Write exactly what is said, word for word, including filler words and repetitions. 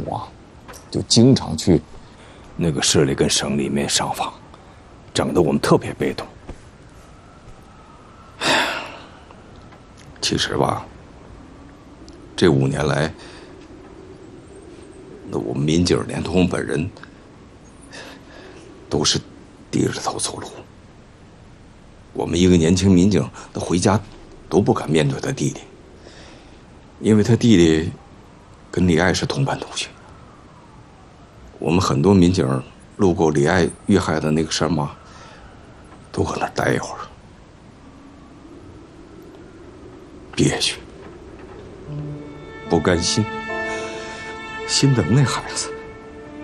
啊，就经常去那个市里跟省里面上访，整得我们特别被动。其实吧，这五年来，那我们民警连同我本人都是低着头走路。我们一个年轻民警，他回家都不敢面对他弟弟，因为他弟弟跟李爱是同班同学。我们很多民警路过李爱遇害的那个山洼，都搁那待一会儿，憋屈，不甘心，心疼那孩子。